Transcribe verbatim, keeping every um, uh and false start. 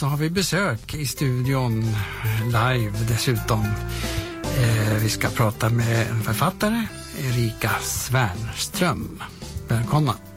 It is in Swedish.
så har vi besök i studion live dessutom. Eh, vi ska prata med en författare, Erika Svärnström. Välkomna.